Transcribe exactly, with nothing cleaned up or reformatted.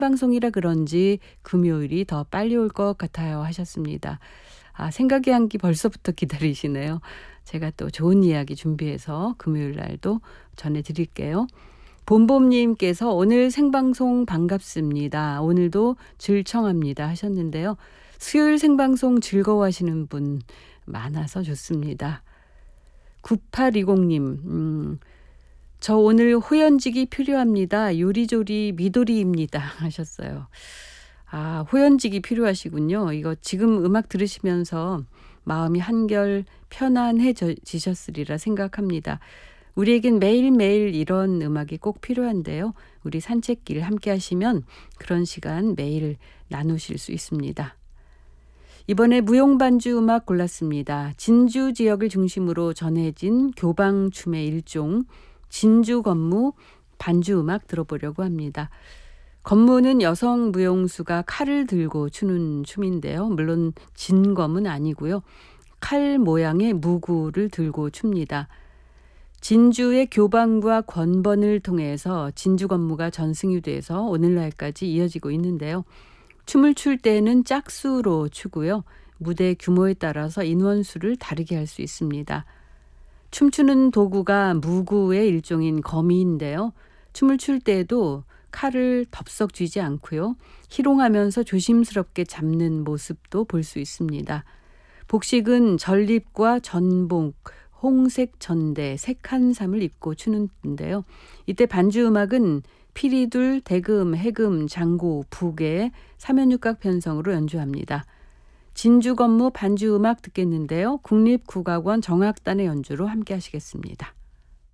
생방송이라 그런지 금요일이 더 빨리 올 것 같아요 하셨습니다. 아, 생각의 향기 벌써부터 기다리시네요. 제가 또 좋은 이야기 준비해서 금요일 날도 전해드릴게요. 봄봄님께서 오늘 생방송 반갑습니다. 오늘도 즐청합니다 하셨는데요. 수요일 생방송 즐거워하시는 분 많아서 좋습니다. 구팔이공님, 음, 저 오늘 호연직이 필요합니다. 요리조리 미도리입니다 하셨어요. 아, 호연직이 필요하시군요. 이거 지금 음악 들으시면서 마음이 한결 편안해지셨으리라 생각합니다. 우리에겐 매일매일 이런 음악이 꼭 필요한데요. 우리 산책길 함께 하시면 그런 시간 매일 나누실 수 있습니다. 이번에 무용반주 음악 골랐습니다. 진주 지역을 중심으로 전해진 교방춤의 일종 진주건무 반주 음악 들어보려고 합니다. 건무는 여성 무용수가 칼을 들고 추는 춤인데요. 물론 진검은 아니고요. 칼 모양의 무구를 들고 춥니다. 진주의 교방과 권번을 통해서 진주건무가 전승이 돼서 오늘날까지 이어지고 있는데요. 춤을 출 때는 짝수로 추고요. 무대 규모에 따라서 인원수를 다르게 할 수 있습니다. 춤추는 도구가 무구의 일종인 거미인데요. 춤을 출 때에도 칼을 덥석 쥐지 않고요. 희롱하면서 조심스럽게 잡는 모습도 볼 수 있습니다. 복식은 전립과 전복, 홍색 전대, 색한삼을 입고 추는데요. 이때 반주 음악은 피리둘, 대금, 해금, 장구, 부계, 삼연육각 편성으로 연주합니다. 진주건무 반주 음악 듣겠는데요. 국립국악원 정악단의 연주로 함께 하시겠습니다.